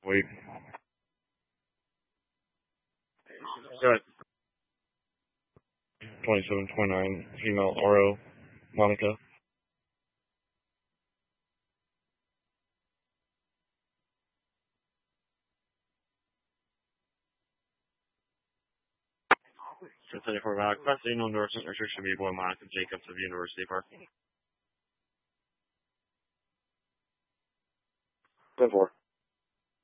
Wait. Got 2729, female RO, Monica. So 34 back. Class A, no endorsement, restriction B, boy, Monica Jacobs of University Park. 10-4.